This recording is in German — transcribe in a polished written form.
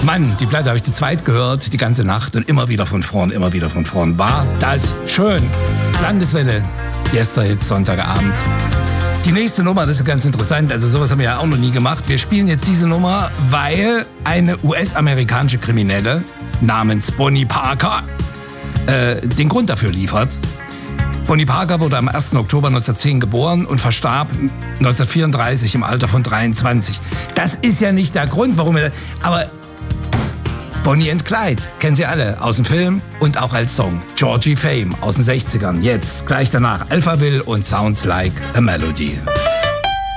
Mann, die Platte habe ich zu zweit gehört, die ganze Nacht und immer wieder von vorn. War das schön. Landeswelle, jetzt Sonntagabend. Die nächste Nummer, das ist ganz interessant, also sowas haben wir ja auch noch nie gemacht. Wir spielen jetzt diese Nummer, weil eine US-amerikanische Kriminelle namens Bonnie Parker den Grund dafür liefert. Bonnie Parker wurde am 1. Oktober 1910 geboren und verstarb 1934 im Alter von 23. Das ist ja nicht der Grund, warum wir... Aber Bonnie and Clyde, kennen Sie alle, aus dem Film und auch als Song. Georgie Fame aus den 60ern, jetzt, gleich danach Alphaville und Sounds Like a Melody.